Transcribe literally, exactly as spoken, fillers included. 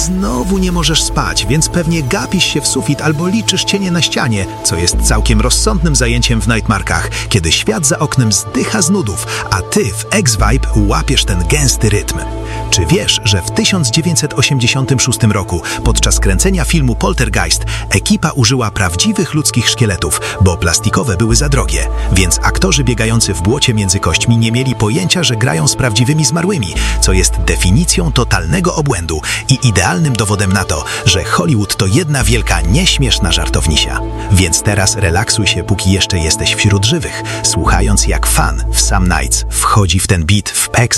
znowu nie możesz spać, więc pewnie gapisz się w sufit albo liczysz cienie na ścianie, co jest całkiem rozsądnym zajęciem w Nightmarkach, kiedy świat za oknem zdycha z nudów, a ty w X-Vibe łapiesz ten gęsty rytm. Czy wiesz, że w tysiąc dziewięćset osiemdziesiątym szóstym roku podczas kręcenia filmu Poltergeist ekipa użyła prawdziwych ludzkich szkieletów, bo plastikowe były za drogie, więc aktorzy biegający w błocie między kośćmi nie mieli pojęcia, że grają z prawdziwymi zmarłymi, co jest definicją totalnego obłędu i idealnym dowodem na to, że Hollywood to jedna wielka nieśmieszna żartownisia. Więc teraz relaksuj się, póki jeszcze jesteś wśród żywych, słuchając jak fan w Some Nights wchodzi w ten beat w X